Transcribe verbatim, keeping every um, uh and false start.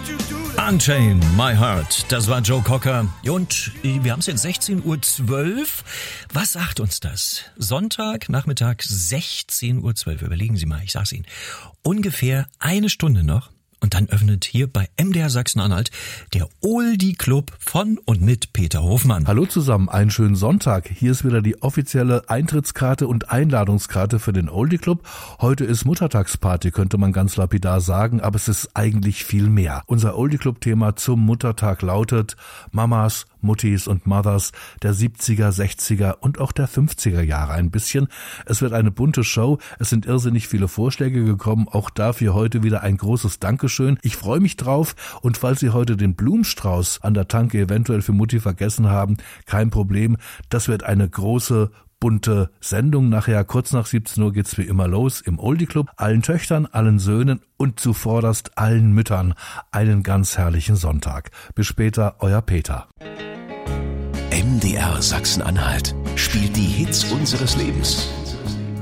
Unchain My Heart, das war Joe Cocker. Und wir haben es jetzt sechzehn Uhr zwölf. Was sagt uns das? Sonntag, Nachmittag, sechzehn Uhr zwölf. Überlegen Sie mal, ich sag's Ihnen. Ungefähr eine Stunde noch. Und dann öffnet hier bei M D R Sachsen-Anhalt der Oldie Club von und mit Peter Hofmann. Hallo zusammen, einen schönen Sonntag. Hier ist wieder die offizielle Eintrittskarte und Einladungskarte für den Oldie Club. Heute ist Muttertagsparty, könnte man ganz lapidar sagen, aber es ist eigentlich viel mehr. Unser Oldie Club Thema zum Muttertag lautet Mamas, Muttis und Mothers der siebziger, sechziger und auch der fünfziger Jahre ein bisschen. Es wird eine bunte Show, es sind irrsinnig viele Vorschläge gekommen, auch dafür heute wieder ein großes Dankeschön. Ich freue mich drauf und falls Sie heute den Blumenstrauß an der Tanke eventuell für Mutti vergessen haben, kein Problem, das wird eine große bunte Sendung. Nachher kurz nach siebzehn Uhr geht's wie immer los im Oldie Club. Allen Töchtern, allen Söhnen und zuvorderst allen Müttern einen ganz herrlichen Sonntag. Bis später, euer Peter. M D R Sachsen-Anhalt spielt die Hits unseres Lebens.